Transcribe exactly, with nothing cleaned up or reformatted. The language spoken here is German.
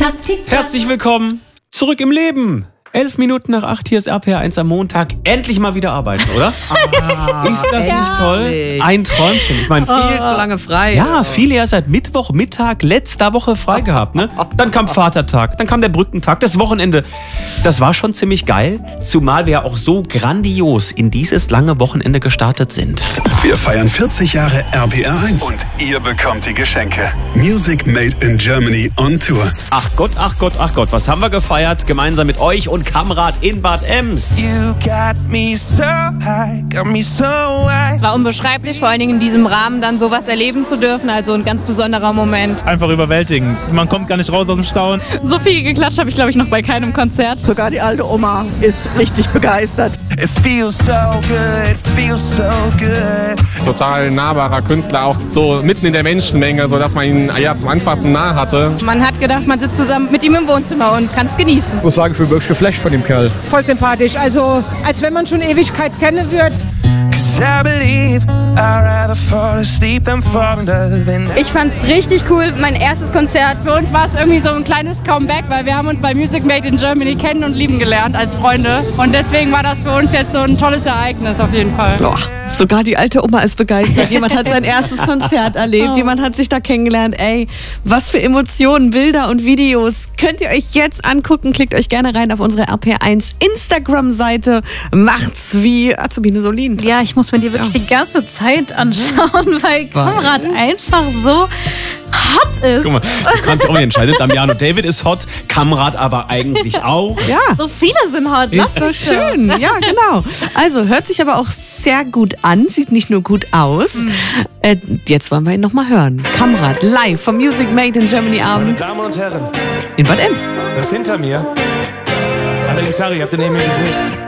Tick-Tack, Tick-Tack. Herzlich willkommen zurück im Leben. Elf Minuten nach acht, hier ist R P R eins am Montag. Endlich mal wieder arbeiten, oder? Ah, ist das ja. nicht toll? Ein Träumchen. Ich meine, Viel zu lange frei. ja, viele ja seit Mittwoch, Mittag, letzter Woche frei gehabt. Ne? Dann kam Vatertag, dann kam der Brückentag, das Wochenende. Das war schon ziemlich geil, zumal wir ja auch so grandios in dieses lange Wochenende gestartet sind. Wir feiern vierzig Jahre R P R eins und ihr bekommt die Geschenke. Music Made in Germany on Tour. Ach Gott, ach Gott, ach Gott, was haben wir gefeiert gemeinsam mit euch und Kamrat in Bad Ems. You got me so high, got me so high. Es war unbeschreiblich, vor allen Dingen in diesem Rahmen dann sowas erleben zu dürfen, also ein ganz besonderer Moment. Einfach überwältigend. Man kommt gar nicht raus aus dem Staunen. So viel geklatscht habe ich, glaube ich, noch bei keinem Konzert. Sogar die alte Oma ist richtig begeistert. It feels so good, it feels so good. Total nahbarer Künstler, auch so mitten in der Menschenmenge, sodass man ihn ja zum Anfassen nah hatte. Man hat gedacht, man sitzt zusammen mit ihm im Wohnzimmer und kann es genießen. Ich muss sagen, ich bin wirklich geflasht von dem Kerl. Voll sympathisch, also als wenn man schon Ewigkeit kennen wird. Cause I believe I'd rather fall asleep than fall in love. And Ich fand's richtig cool, mein erstes Konzert. Für uns war es irgendwie so ein kleines Comeback, weil wir haben uns bei Music Made in Germany kennen und lieben gelernt als Freunde. Und deswegen war das für uns jetzt so ein tolles Ereignis auf jeden Fall. Boah, sogar die alte Oma ist begeistert. Jemand hat sein erstes Konzert erlebt. Oh. Jemand hat sich da kennengelernt. Ey, was für Emotionen, Bilder und Videos könnt ihr euch jetzt angucken. Klickt euch gerne rein auf unsere R P R eins Instagram-Seite. Macht's wie Azubine Solin. Ja, ich muss mir die wirklich die ganze Zeit anschauen, weil Kamrat einfach so hot ist. Guck mal, du kannst dich auch nicht entscheiden. Damiano David ist hot, Kamrat aber eigentlich auch. Ja, So viele sind hot. ist so schön. Ja, genau. Also, hört sich aber auch sehr gut an. Sieht nicht nur gut aus. Mhm. Äh, jetzt wollen wir ihn nochmal hören. Kamrat, live vom Music Made in Germany meine Abend Damen und Herren, in Bad Ems. das hinter mir, an der Gitarre, ihr habt ihr neben mir gesehen.